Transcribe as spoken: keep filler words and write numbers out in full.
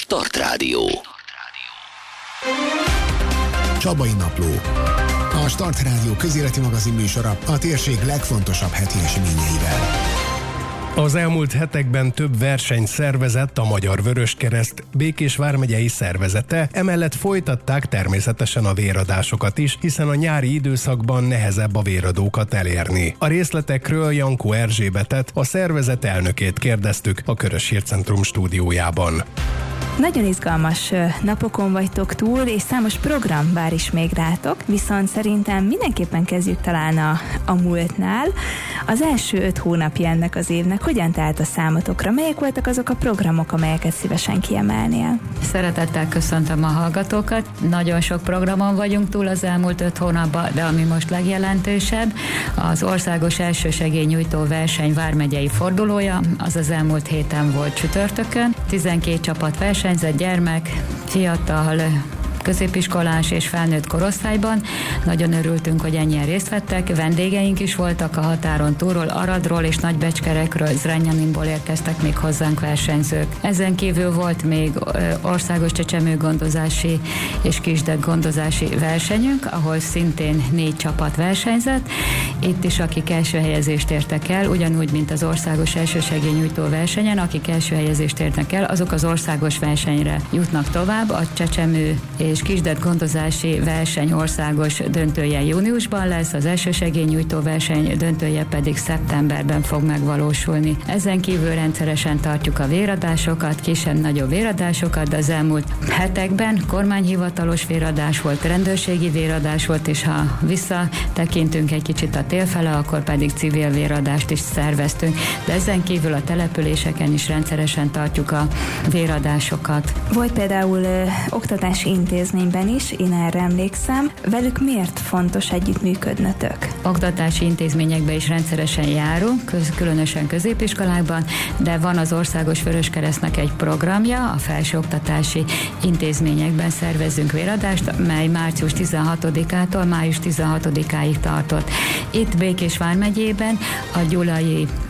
Start Rádió. Csabai Napló. A Start Rádió közéleti magazin műsora a térség legfontosabb heti eseményeivel. Az elmúlt hetekben több verseny szervezett a Magyar Vöröskereszt Békés vármegyei szervezete, emellett folytatták természetesen a véradásokat is, hiszen a nyári időszakban nehezebb a véradókat elérni. A részletekről Jankó Erzsébetet, a szervezet elnökét kérdeztük a Körös Hírcentrum stúdiójában. Nagyon izgalmas napokon vagytok túl, és számos program vár is még rátok, viszont szerintem mindenképpen kezdjük talán a, a múltnál. Az első öt hónapja ennek az évnek hogyan telt a számotokra? Melyek voltak azok a programok, amelyeket szívesen kiemelnél? Szeretettel köszöntöm a hallgatókat. Nagyon sok programon vagyunk túl az elmúlt öt hónapban, de ami most legjelentősebb, az országos elsősegélynyújtó verseny vármegyei fordulója, az az elmúlt héten volt csütörtökön. tizenkét csapat versenyzett, gyermek, fiatal, középiskolás és felnőtt korosztályban. Nagyon örültünk, hogy ennyien részt vettek. Vendégeink is voltak a határon túlról, Aradról és Nagybecskerekről, Zrenjaninból érkeztek még hozzánk versenyzők. Ezen kívül volt még országos csecsemőgondozási és kisgyermekgondozási versenyünk, ahol szintén négy csapat versenyzett. Itt is akik első helyezést értek el, ugyanúgy, mint az országos elsősegélynyújtó versenyen, akik első helyezést érnek el, azok az országos versenyre jutnak tovább. A csecsemő és kisgyermekgondozási verseny országos döntője júniusban lesz, az elsősegélynyújtó verseny döntője pedig szeptemberben fog megvalósulni. Ezen kívül rendszeresen tartjuk a véradásokat, kisebb-nagyobb véradásokat, de az elmúlt hetekben kormányhivatalos véradás volt, rendőrségi véradás volt, és ha visszatekintünk egy kicsit a télfele, akkor pedig civil véradást is szerveztünk, de ezen kívül a településeken is rendszeresen tartjuk a véradásokat. Volt például ö, oktatási intézményben is, én erre emlékszem. Velük miért fontos együttműködnötök? Oktatási intézményekbe is rendszeresen járunk, köz, különösen középiskolákban, de van az Országos Vöröskeresztnek egy programja, a felsőoktatási intézményekben szervezünk véradást, mely március tizenhatodikától május tizenhatodikáig tartott. Itt Békés vármegyében a Gyulai